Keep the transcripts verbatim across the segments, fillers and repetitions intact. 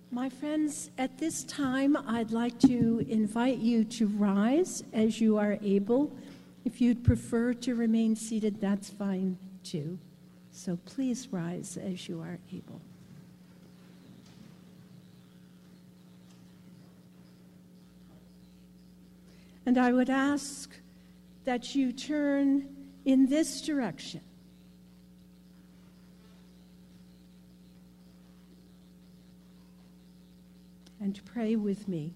My friends, at this time, I'd like to invite you to rise as you are able. If you'd prefer to remain seated, that's fine too. So please rise as you are able. And I would ask that you turn in this direction. And pray with me.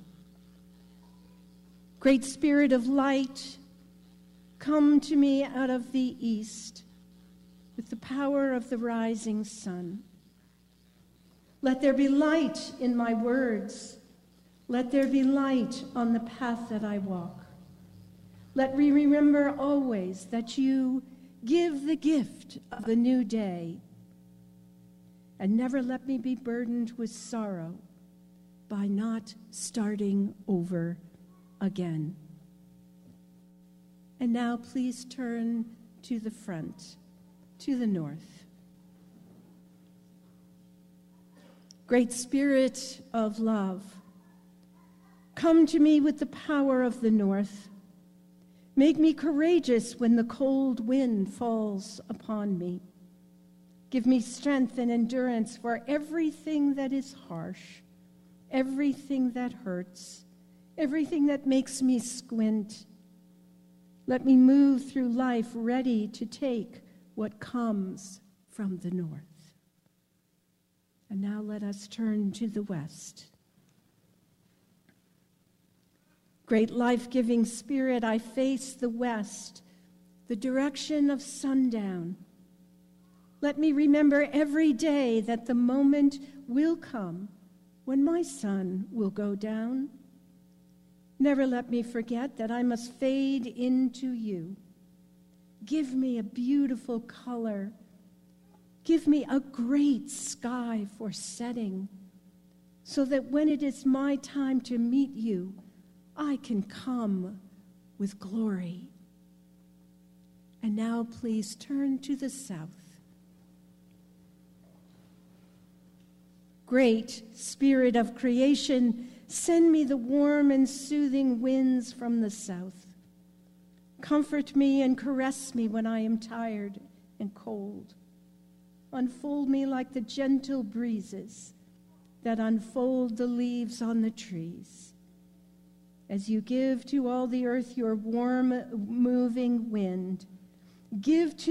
Great Spirit of light, come to me out of the east with the power of the rising sun. Let there be light in my words. Let there be light on the path that I walk. Let me remember always that you give the gift of a new day. And never let me be burdened with sorrow by not starting over again. And now please turn to the front, to the north. Great Spirit of love, come to me with the power of the north. Make me courageous when the cold wind falls upon me. Give me strength and endurance for everything that is harsh, everything that hurts, everything that makes me squint. Let me move through life ready to take what comes from the north. And now let us turn to the west. Great life-giving Spirit, I face the west, the direction of sundown. Let me remember every day that the moment will come when my sun will go down. Never let me forget that I must fade into you. Give me a beautiful color. Give me a great sky for setting, so that when it is my time to meet you, I can come with glory. And now please turn to the south. Great Spirit of creation, send me the warm and soothing winds from the south. Comfort me and caress me when I am tired and cold. Unfold me like the gentle breezes that unfold the leaves on the trees. As you give to all the earth your warm, moving wind, give to